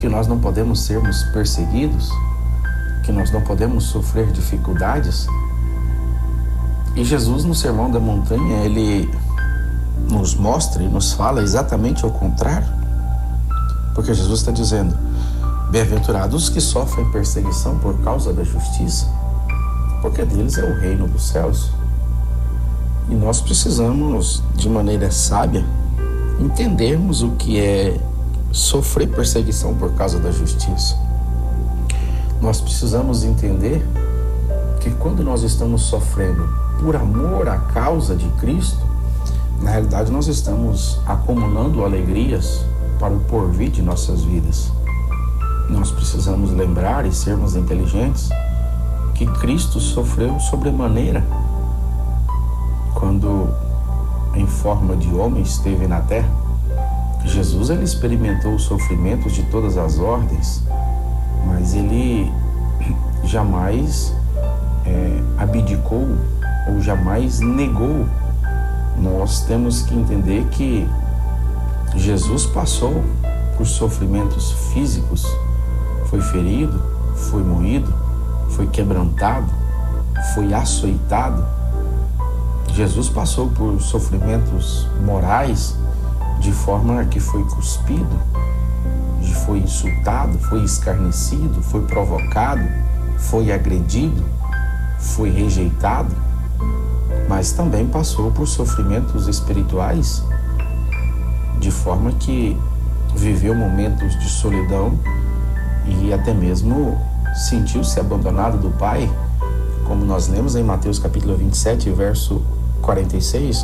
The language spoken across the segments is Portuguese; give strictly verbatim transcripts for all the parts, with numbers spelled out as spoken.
que nós não podemos sermos perseguidos, que nós não podemos sofrer dificuldades. E Jesus, no Sermão da Montanha, ele nos mostra e nos fala exatamente ao contrário. Porque Jesus está dizendo: bem-aventurados os que sofrem perseguição por causa da justiça, porque deles é o reino dos céus. E nós precisamos, de maneira sábia, entendermos o que é sofrer perseguição por causa da justiça. Nós precisamos entender que quando nós estamos sofrendo por amor à causa de Cristo, na realidade nós estamos acumulando alegrias para o porvir de nossas vidas. Nós precisamos lembrar e sermos inteligentes que Cristo sofreu sobremaneira quando, em forma de homem, esteve na terra. Jesus, ele experimentou os sofrimentos de todas as ordens, mas ele jamais é, abdicou ou jamais negou. Nós temos que entender que Jesus passou por sofrimentos físicos, foi ferido, foi moído, foi quebrantado, foi açoitado. Jesus passou por sofrimentos morais, de forma que foi cuspido, foi insultado, foi escarnecido, foi provocado, foi agredido, foi rejeitado, mas também passou por sofrimentos espirituais, de forma que viveu momentos de solidão e até mesmo sentiu-se abandonado do Pai, como nós lemos em Mateus capítulo vinte e sete, verso quarenta e seis.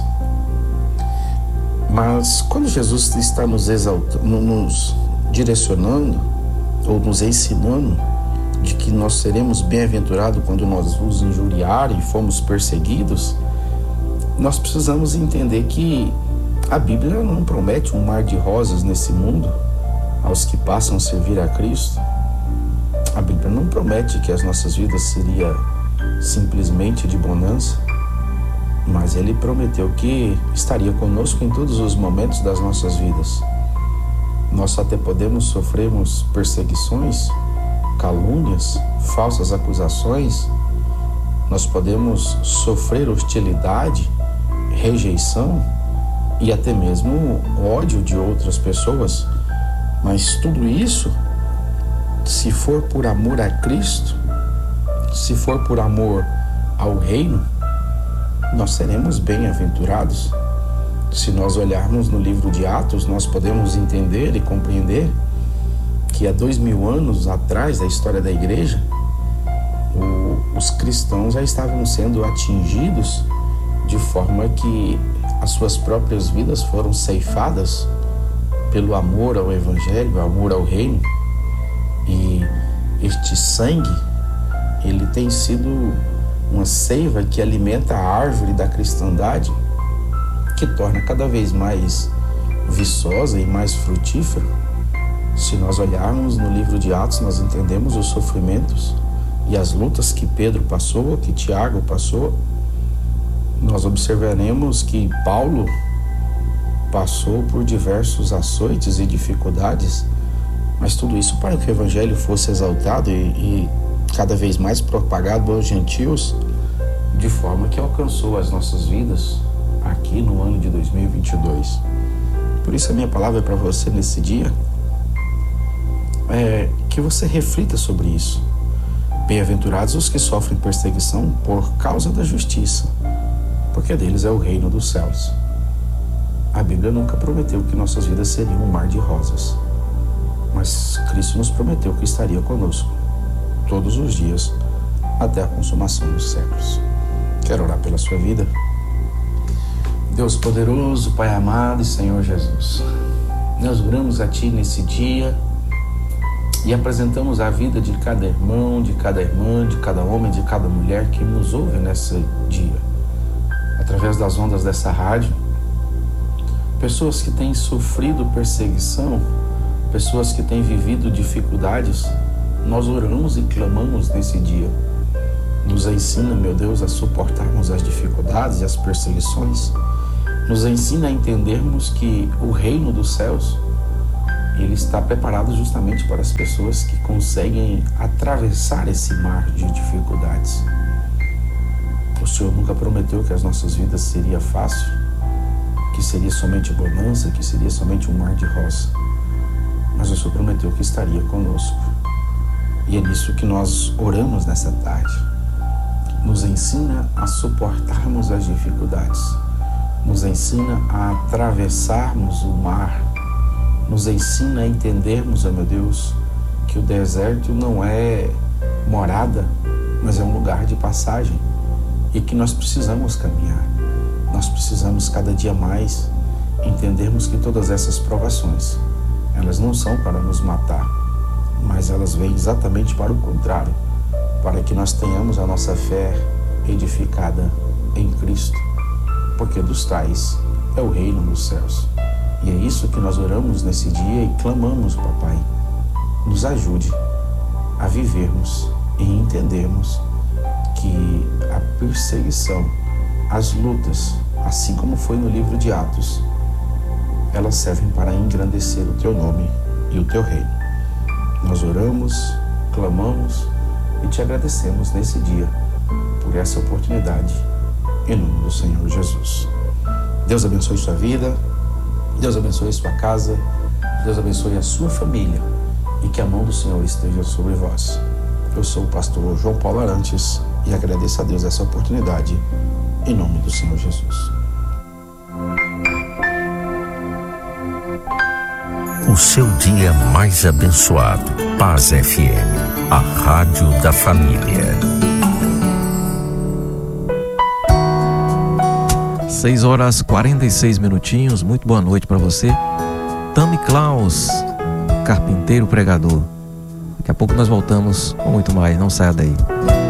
Mas quando Jesus está nos exaltando, nos direcionando ou nos ensinando de que nós seremos bem-aventurados quando nós os injuriarem e fomos perseguidos, nós precisamos entender que a Bíblia não promete um mar de rosas nesse mundo aos que passam a servir a Cristo. A Bíblia não promete que as nossas vidas seriam simplesmente de bonança, mas Ele prometeu que estaria conosco em todos os momentos das nossas vidas. Nós até podemos sofrermos perseguições, calúnias, falsas acusações, nós podemos sofrer hostilidade, rejeição e até mesmo ódio de outras pessoas, mas tudo isso, se for por amor a Cristo, se for por amor ao reino, nós seremos bem-aventurados. Se nós olharmos no livro de Atos, nós podemos entender e compreender que há dois mil anos atrás da história da igreja, o, os cristãos já estavam sendo atingidos de forma que as suas próprias vidas foram ceifadas pelo amor ao evangelho, amor ao reino. E este sangue, ele tem sido uma seiva que alimenta a árvore da cristandade, que torna cada vez mais viçosa e mais frutífera. Se nós olharmos no livro de Atos, nós entendemos os sofrimentos e as lutas que Pedro passou, que Tiago passou. Nós observaremos que Paulo passou por diversos açoites e dificuldades, mas tudo isso para que o evangelho fosse exaltado e, e cada vez mais propagado aos gentios, de forma que alcançou as nossas vidas aqui no ano de dois mil e vinte e dois. Por isso a minha palavra para você nesse dia é que você reflita sobre isso. Bem-aventurados os que sofrem perseguição por causa da justiça, porque deles é o reino dos céus. A Bíblia nunca prometeu que nossas vidas seriam um mar de rosas, mas Cristo nos prometeu que estaria conosco todos os dias até a consumação dos séculos. Quero orar pela sua vida. Deus poderoso, Pai amado e Senhor Jesus, nós oramos a Ti nesse dia e apresentamos a vida de cada irmão, de cada irmã, de cada homem, de cada mulher que nos ouve nesse dia, através das ondas dessa rádio. Pessoas que têm sofrido perseguição, pessoas que têm vivido dificuldades, nós oramos e clamamos nesse dia. Nos ensina, meu Deus, a suportarmos as dificuldades e as perseguições. Nos ensina a entendermos que o reino dos céus, Ele está preparado justamente para as pessoas que conseguem atravessar esse mar de dificuldades. O Senhor nunca prometeu que as nossas vidas seria fácil, que seria somente bonança, que seria somente um mar de rosa. Mas o Senhor prometeu que estaria conosco. E é nisso que nós oramos nessa tarde. Nos ensina a suportarmos as dificuldades. Nos ensina a atravessarmos o mar. Nos ensina a entendermos, ó meu Deus, que o deserto não é morada, mas é um lugar de passagem e que nós precisamos caminhar. Nós precisamos cada dia mais entendermos que todas essas provações, elas não são para nos matar, mas elas vêm exatamente para o contrário, para que nós tenhamos a nossa fé edificada em Cristo, porque dos tais é o reino dos céus. E é isso que nós oramos nesse dia e clamamos, papai, nos ajude a vivermos e entendermos que a perseguição, as lutas, assim como foi no livro de Atos, elas servem para engrandecer o teu nome e o teu reino. Nós oramos, clamamos e te agradecemos nesse dia por essa oportunidade, em nome do Senhor Jesus. Deus abençoe sua vida, Deus abençoe sua casa, Deus abençoe a sua família e que a mão do Senhor esteja sobre vós. Eu sou o pastor João Paulo Arantes e agradeço a Deus essa oportunidade, em nome do Senhor Jesus. O seu dia mais abençoado. Paz F M, a rádio da família. seis horas e quarenta e seis minutinhos. Muito boa noite para você. Tami Klaus, carpinteiro pregador. Daqui a pouco nós voltamos com muito mais. Não saia daí.